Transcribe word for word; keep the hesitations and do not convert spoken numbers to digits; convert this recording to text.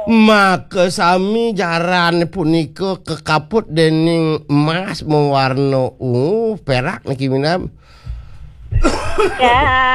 Maka sami jaran punika kekaput dening emas mewarna ungu perak niki minam. Ya.